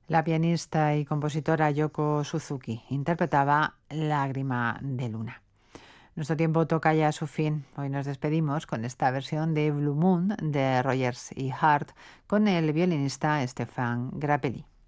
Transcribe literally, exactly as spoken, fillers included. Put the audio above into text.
La pianista y compositora Yoko Suzuki interpretaba Lágrima de luna. Nuestro tiempo toca ya a su fin. Hoy nos despedimos con esta versión de Blue Moon de Rogers y Hart con el violinista Stefan Grappelli.